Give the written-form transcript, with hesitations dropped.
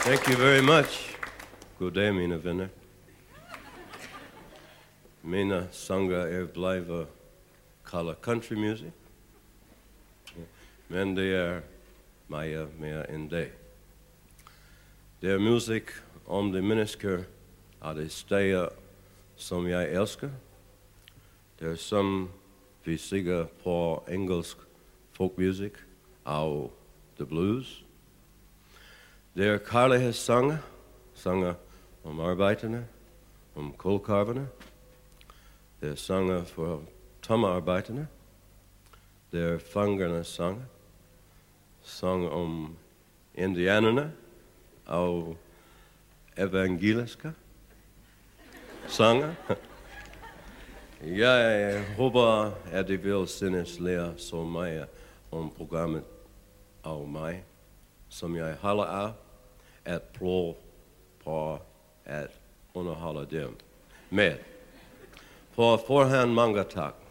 Thank you very much. God dag, mine venner. Mine sanger blijven kalde country music. Men det meer en dag. Det muziek om de mennesker af de steder, som jeg elsker. Det som vi siger på engelsk folkmusik og the blues. Det kærlighedssange, sanger om arbejderne, om kulkarverne. Det sanger for tommearbejderne. Det fangernes sange, sang om indianerne og evangeliske sanger. Jeg håber, at I vil synes lære så meget om programmet og mig, som jeg holder af at prøve på at underholde dem med. På forhånd mange tak.